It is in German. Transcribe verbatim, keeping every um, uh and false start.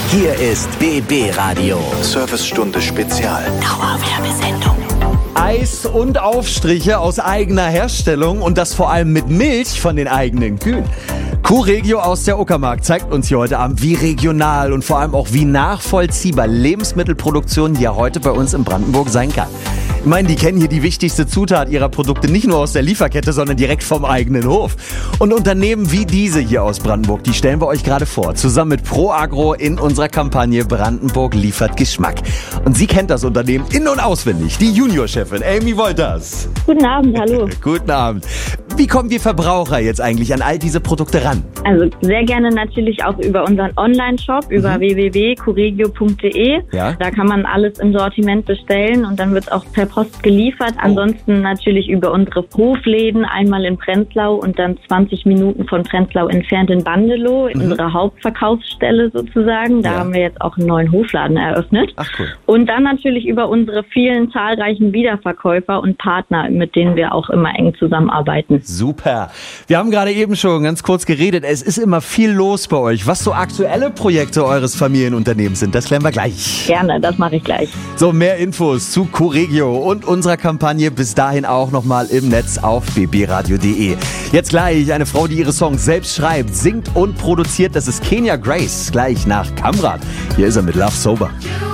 Hier ist B B Radio. Servicestunde Spezial. Dauerwerbesendung. Eis und Aufstriche aus eigener Herstellung und das vor allem mit Milch von den eigenen Kühen. Q-Regio aus der Uckermark zeigt uns hier heute Abend, wie regional und vor allem auch wie nachvollziehbar Lebensmittelproduktion hier heute bei uns in Brandenburg sein kann. Ich meine, die kennen hier die wichtigste Zutat ihrer Produkte nicht nur aus der Lieferkette, sondern direkt vom eigenen Hof. Und Unternehmen wie diese hier aus Brandenburg, die stellen wir euch gerade vor, zusammen mit ProAgro in unserer Kampagne Brandenburg liefert Geschmack. Und sie kennt das Unternehmen in- und auswendig, die Juniorchefin Amy Wolters. Guten Abend, hallo. Guten Abend. Wie kommen wir Verbraucher jetzt eigentlich an all diese Produkte ran? Also sehr gerne natürlich auch über unseren Online-Shop, über Mhm. w w w punkt curegio punkt d e. Ja. Da kann man alles im Sortiment bestellen und dann wird es auch per Post geliefert. Oh. Ansonsten natürlich über unsere Hofläden, einmal in Prenzlau und dann zwanzig Minuten von Prenzlau entfernt in Bandelow, in Mhm. unserer Hauptverkaufsstelle sozusagen. Da Ja. haben wir jetzt auch einen neuen Hofladen eröffnet. Ach cool. Und dann natürlich über unsere vielen zahlreichen Wiederverkäufer und Partner, mit denen wir auch immer eng zusammenarbeiten. Super. Wir haben gerade eben schon ganz kurz geredet. Es ist immer viel los bei euch. Was so aktuelle Projekte eures Familienunternehmens sind, das klären wir gleich. Gerne, das mache ich gleich. So, mehr Infos zu Q-Regio und unserer Kampagne bis dahin auch nochmal im Netz auf b b radio punkt d e. Jetzt gleich eine Frau, die ihre Songs selbst schreibt, singt und produziert. Das ist Kenya Grace, gleich nach Kamrat. Hier ist er mit Love Sober.